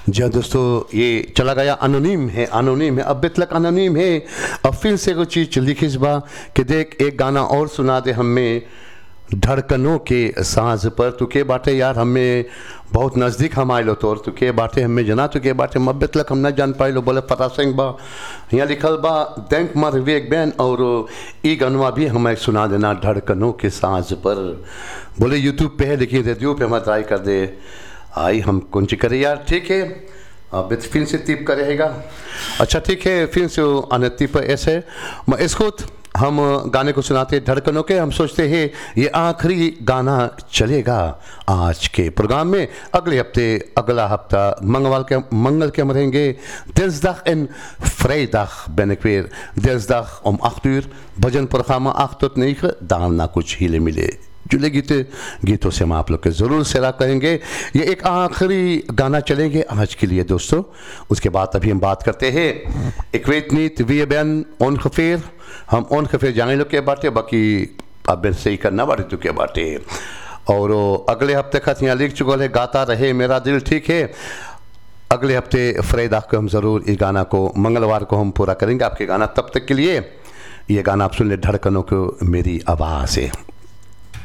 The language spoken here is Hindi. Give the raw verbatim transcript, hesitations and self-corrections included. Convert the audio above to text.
जी हाँ दोस्तों, ये चला गया अनोनीम है, अनोनीम है, अब तक अनोनीम है। अब फिर से कोई चीज़ लिखी इस बा कि देख एक गाना और सुना दे हमें धड़कनों के सांस पर। तू के बाटे यार, हमें बहुत नज़दीक हम आए लो तोर, तू के बाटे हमें जना, तू के बाटे मब्बत लक हम न जान पाए लो। बोले फता सिंह बा यहाँ लिखल बा दैंक मार विवेक बैन, और ई गनवा भी हमें सुना देना धड़कनों के सांस पर। बोले यूट्यूब पे है, देखिए रेडियो पे हम ट्राई कर दे। आई हम कौन सी करे यार, ठीक है अब फिर से टिप करेगा। अच्छा ठीक है, फिर से आने टिप ऐसे मैं इसको हम गाने को सुनाते धड़कनों के। हम सोचते हैं ये आखिरी गाना चलेगा आज के प्रोग्राम में। अगले हफ्ते अगला हफ्ता मंगलवार के मंगल के हम रहेंगे दिnsdag en vrijdag ben ik weer dinsdag om acht uur भजन-programma acht tot negen, daarna कुछ हिले मिले जुले गीते गीतों से हम आप लोग के ज़रूर सेवा करेंगे। ये एक आखिरी गाना चलेंगे आज के लिए दोस्तों, उसके बाद अभी हम बात करते हैं एक वेट नीत वी बैन ongeveer हम ongeveer जाने लोग के बाटे, बाकी अब सही करना बाटे तो के बाटे। और अगले हफ्ते का यहाँ लिख चुका है गाता रहे मेरा दिल, ठीक है। अगले हफ्ते फ्राइडे को हम ज़रूर इस गाना को मंगलवार को हम पूरा करेंगे आपके गाना। तब तक के लिए ये गाना आप सुन ले, धड़कनों को मेरी आवाज़ है।